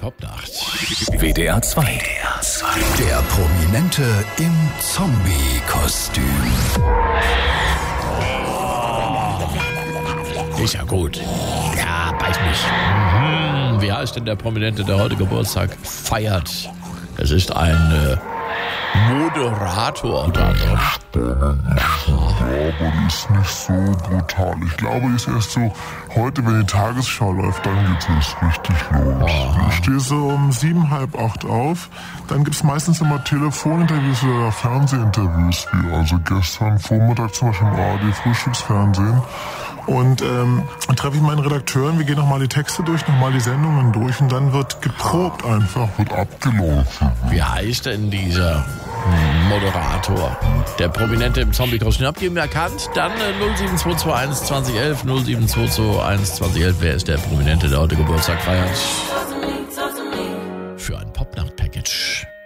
Popnacht. WDR 2. Der Prominente im Zombie-Kostüm. Ist ja gut. Ja, beiß mich. Wie heißt denn der Prominente, der heute Geburtstag feiert? Es ist ein Moderator unter anderem. Aber die ist nicht so brutal. Ich glaube, die ist erst so, heute, wenn die Tagesschau läuft, dann geht es richtig los. Ich stehe so um 7, halb 8 auf. Dann gibt es meistens immer Telefoninterviews oder Fernsehinterviews, wie also gestern Vormittag zum Beispiel im ARD-Frühstücksfernsehen. Und dann treffe ich meinen Redakteur und wir gehen nochmal die Texte durch, nochmal die Sendungen durch und dann wird geprobt einfach, wird abgelaufen. Wie heißt denn dieser Moderator? Der Prominente im Zombie-Kostüm. Habt ihr ihn erkannt? Dann 07221 2011, 07221 2011. Wer ist der Prominente, der heute Geburtstag feiert? Für ein Popnacht-Package.